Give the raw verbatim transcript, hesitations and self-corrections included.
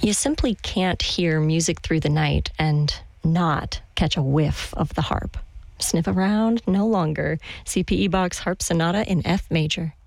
You simply can't hear music through the night and not catch a whiff of the harp. Sniff around? No longer. C P E Bach's Harp Sonata in F major.